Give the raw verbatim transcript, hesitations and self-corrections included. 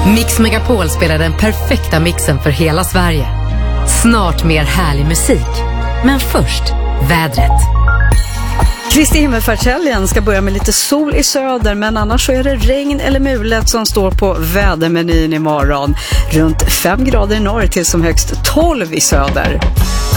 Mix Megapol spelar den perfekta mixen för hela Sverige. Snart mer härlig musik. Men först, vädret. Kristi himmelfärdshelgen ska börja med lite sol i söder, men annars så är det regn eller mulet som står på vädermenyn imorgon. Runt fem grader i norr till som högst tolv i söder.